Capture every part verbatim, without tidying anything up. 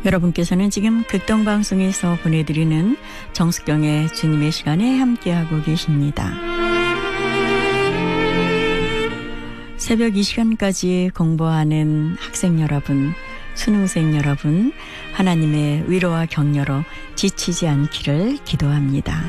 여러분께서는 지금 극동방송에서 보내드리는 정숙경의 주님의 시간에 함께하고 계십니다. 새벽 이 시간까지 공부하는 학생 여러분, 수능생 여러분, 하나님의 위로와 격려로 지치지 않기를 기도합니다.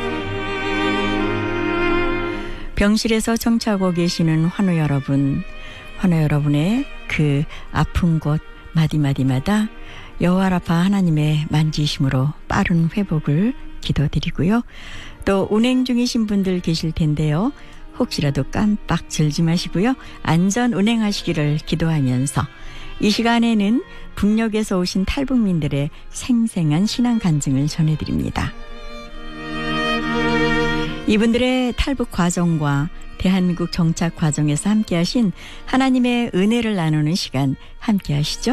병실에서 청취하고 계시는 환우 여러분, 환우 여러분의 그 아픈 곳 마디마디마다 여호와라파 하나님의 만지심으로 빠른 회복을 기도드리고요. 또 운행 중이신 분들 계실 텐데요. 혹시라도 깜빡 들지 마시고요. 안전 운행하시기를 기도하면서 이 시간에는 북녘에서 오신 탈북민들의 생생한 신앙 간증을 전해드립니다. 이분들의 탈북 과정과 대한민국 정착 과정에서 함께하신 하나님의 은혜를 나누는 시간 함께하시죠.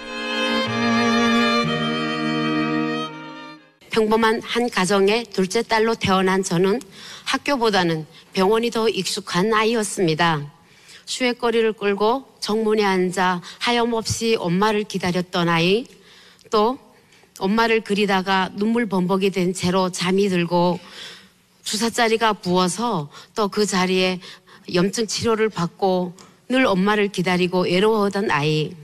평범한 한 가정의 둘째 딸로 태어난 저는 학교보다는 병원이 더 익숙한 아이였습니다. 수액거리를 끌고 정문에 앉아 하염없이 엄마를 기다렸던 아이, 또 엄마를 그리다가 눈물 범벅이 된 채로 잠이 들고 주사자리가 부어서 또 그 자리에 염증 치료를 받고 늘 엄마를 기다리고 외로워하던 아이,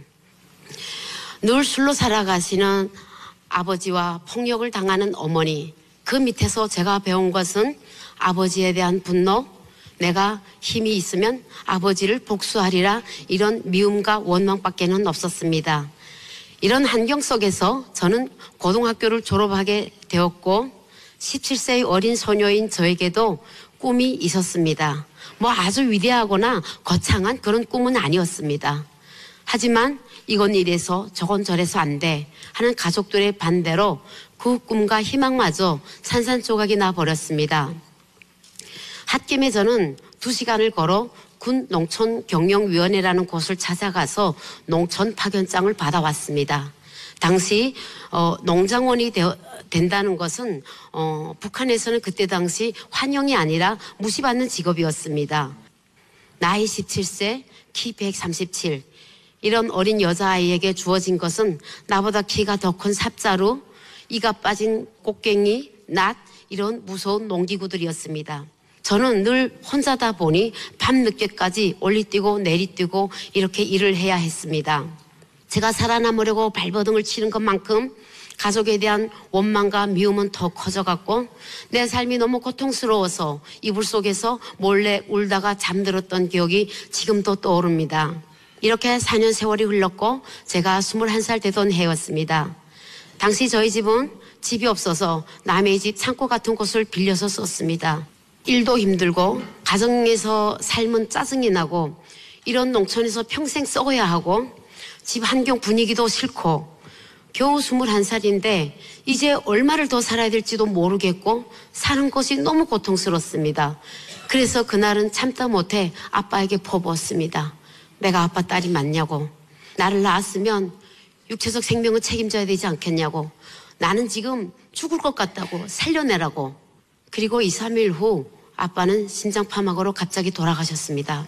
늘 술로 살아가시는 아버지와 폭력을 당하는 어머니, 그 밑에서 제가 배운 것은 아버지에 대한 분노, 내가 힘이 있으면 아버지를 복수하리라, 이런 미움과 원망밖에는 없었습니다. 이런 환경 속에서 저는 고등학교를 졸업하게 되었고 십칠 세의 어린 소녀인 저에게도 꿈이 있었습니다. 뭐 아주 위대하거나 거창한 그런 꿈은 아니었습니다. 하지만 이건 이래서 저건 저래서 안 돼 하는 가족들의 반대로 그 꿈과 희망마저 산산조각이 나버렸습니다. 핫김에 저는 두 시간을 걸어 군 농촌경영위원회라는 곳을 찾아가서 농촌 파견장을 받아왔습니다. 당시 어, 농장원이 되어, 된다는 것은 어, 북한에서는 그때 당시 환영이 아니라 무시받는 직업이었습니다. 나이 십칠 세, 키 백삼십칠, 이런 어린 여자아이에게 주어진 것은 나보다 키가 더 큰 삽자루, 이가 빠진 곡괭이, 낫, 이런 무서운 농기구들이었습니다. 저는 늘 혼자다 보니 밤늦게까지 올리뛰고 내리뛰고 이렇게 일을 해야 했습니다. 제가 살아남으려고 발버둥을 치는 것만큼 가족에 대한 원망과 미움은 더 커져갔고 내 삶이 너무 고통스러워서 이불 속에서 몰래 울다가 잠들었던 기억이 지금도 떠오릅니다. 이렇게 사 년 세월이 흘렀고 제가 스물한 살 되던 해였습니다. 당시 저희 집은 집이 없어서 남의 집 창고 같은 곳을 빌려서 썼습니다. 일도 힘들고 가정에서 삶은 짜증이 나고 이런 농촌에서 평생 썩어야 하고 집 환경 분위기도 싫고 겨우 스물한 살인데 이제 얼마를 더 살아야 될지도 모르겠고 사는 것이 너무 고통스럽습니다. 그래서 그날은 참다 못해 아빠에게 퍼부었습니다. 내가 아빠 딸이 맞냐고, 나를 낳았으면 육체적 생명을 책임져야 되지 않겠냐고, 나는 지금 죽을 것 같다고 살려내라고. 그리고 이, 삼 일 후 아빠는 심장파막으로 갑자기 돌아가셨습니다.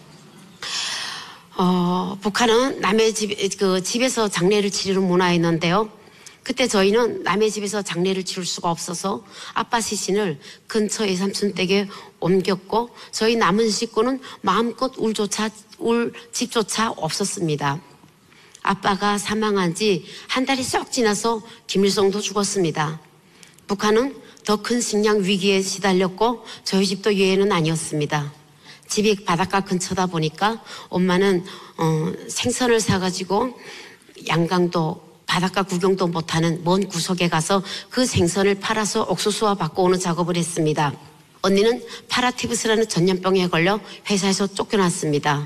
어, 북한은 남의 집, 그 집에서 장례를 치르는 문화였는데요. 그때 저희는 남의 집에서 장례를 치를 수가 없어서 아빠 시신을 근처 외삼촌 댁에 옮겼고 저희 남은 식구는 마음껏 울조차, 울 집조차 없었습니다. 아빠가 사망한 지 한 달이 쏙 지나서 김일성도 죽었습니다. 북한은 더 큰 식량 위기에 시달렸고 저희 집도 예외는 아니었습니다. 집이 바닷가 근처다 보니까 엄마는 어, 생선을 사가지고 양강도 바닷가 구경도 못하는 먼 구석에 가서 그 생선을 팔아서 옥수수와 바꿔오는 작업을 했습니다. 언니는 파라티푸스라는 전염병에 걸려 회사에서 쫓겨났습니다.